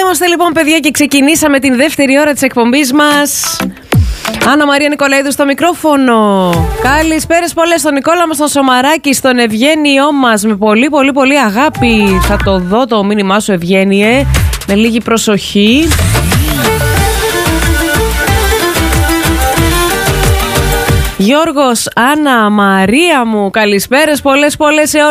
Είμαστε λοιπόν, παιδιά, και ξεκινήσαμε την δεύτερη ώρα της εκπομπής μας. Άννα Μαρία Νικολαίδου στο μικρόφωνο. Καλησπέρες πολλές στον Νικόλα μας, στον Σωμαράκη, στον Ευγένιό μας. Με πολύ πολύ πολύ αγάπη. Θα το δω το μήνυμά σου, Ευγένιε. Με λίγη προσοχή. Γιώργος, Άννα Μαρία μου, καλησπέρες πολλές πολλές σε